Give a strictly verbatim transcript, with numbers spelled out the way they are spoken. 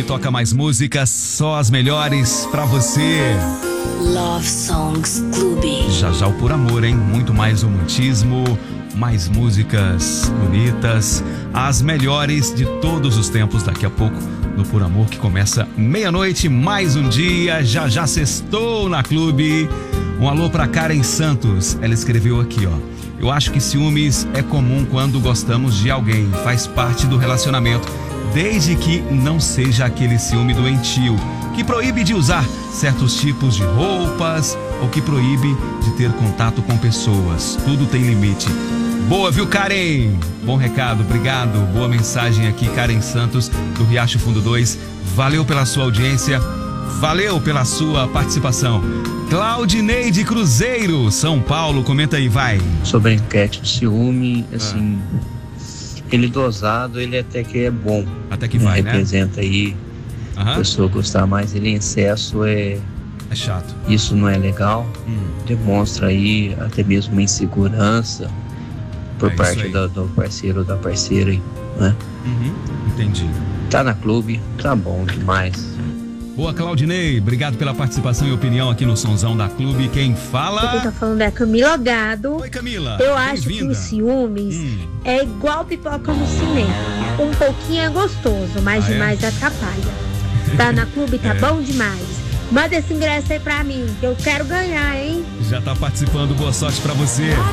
toca mais músicas, só as melhores pra você. Love Songs Clube. Já já o Por Amor, hein? Muito mais romantismo, mais músicas bonitas, as melhores de todos os tempos. Daqui a pouco no Por Amor, que começa meia-noite, mais um dia, já já sextou na Clube. Um alô pra Karen Santos, ela escreveu aqui, ó: eu acho que ciúmes é comum quando gostamos de alguém, faz parte do relacionamento, desde que não seja aquele ciúme doentio, que proíbe de usar certos tipos de roupas ou que proíbe de ter contato com pessoas. Tudo tem limite. Boa, viu, Karen? Bom recado, obrigado. Boa mensagem aqui, Karen Santos, do Riacho Fundo dois. Valeu pela sua audiência, valeu pela sua participação. Claudineide Cruzeiro, São Paulo, comenta aí, vai. Sobre a enquete do ciúme, assim, ah. ele dosado, ele até que é bom. Até que vai, né? Representa aí Uhum. a pessoa gostar mais, ele em excesso é... É chato. Isso não é legal. Hum. Demonstra aí até mesmo uma insegurança por é parte do, do parceiro ou da parceira aí, né? Uhum. Entendi. Tá na Clube, tá bom demais. Boa, Claudinei, obrigado pela participação e opinião aqui no Sonzão da Clube. Quem fala? Quem tá falando é a Camila Gado. Oi, Camila. Eu acho que o ciúmes hum. é igual pipoca no cinema. Um pouquinho é gostoso, mas ah, demais é? atrapalha. Tá na Clube, tá é. bom demais. Manda esse ingresso aí pra mim, que eu quero ganhar, hein? Já tá participando, boa sorte pra você.